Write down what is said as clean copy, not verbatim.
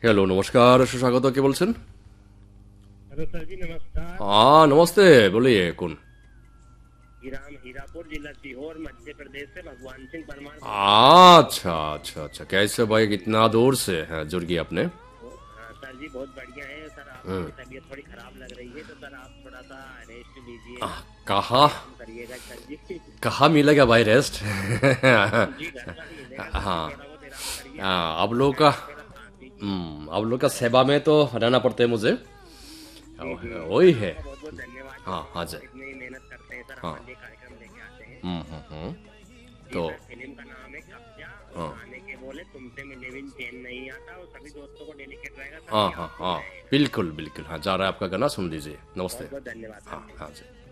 Hello, নমস্কার, সুস্বাগত। কে বলছেন? Hello sir जी, नमस्कार। हाँ, नमस्ते। बोलिए कौन? हीरापुर जिला सीहोर मध्य प्रदेश से भगवान सिंह परमार बोल रहा हूँ सर। अच्छा अच्छा अच्छा, कैसे भाई, कितना दूर से है जुड़ गए आपने? हाँ सर जी, बहुत बढ़िया है सर। आपकी तबीयत थोड़ी खराब लग रही है तो सर आप थोड़ा सा रेस्ट लीजिएगा, कहाँ आराम करिएगा सर जी। कहाँ मिलेगा भाई रेस्ट? जी घर पर मिलेगा सर जी, हाँ थोड़ा बहुत आराम करिए। हाँ, आप लोग का खाना थोड़ा खा लीजिए। आप लोग का सेवा में तो रहना पड़ता है मुझे। जी जी, वही सर है। आपका बहुत बहुत धन्यवाद हाँ सर, हाँ आप जी। इतनी मेहनत करते हैं सर, हाँ। हमारे लिए कार्यक्रम लेके आते हैं। हम्म। जी तो सर, फिल्म का नाम है कब्जा और हाँ गाने के बोले तुमसे मिले बिन चैन नहीं आता, और सभी दोस्तों को डेडिकेट रहेगा सर हाँ कि हाँ आप सुन हाँ, रहे हैं। बिल्कुल बिल्कुल। हाँ, जा रहा है आपका गाना, सुन लीजिए। नमस्ते। बहुत बहुत धन्यवाद हाँ सर जी। हाँ जी।